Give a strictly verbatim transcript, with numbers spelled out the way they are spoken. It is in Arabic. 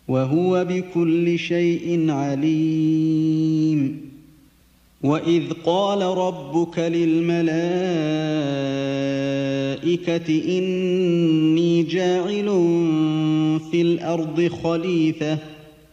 وهو بكل شيء عليم. وإذ قال ربك للملائكة إني جاعل في الأرض خليفة